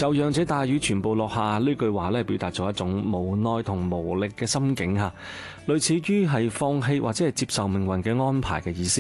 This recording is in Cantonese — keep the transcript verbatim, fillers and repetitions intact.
就讓這大雨全部落下呢句話咧，表達咗一種無奈同無力嘅心境嚇，類似於係放棄或者係接受命運嘅安排嘅意思。